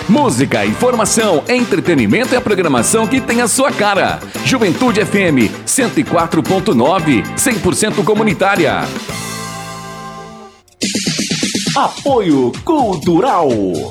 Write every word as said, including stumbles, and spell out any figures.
Música, informação, entretenimento e a programação que tem a sua cara. Juventude F M cento e quatro ponto nove, cem por cento comunitária. Apoio Cultural.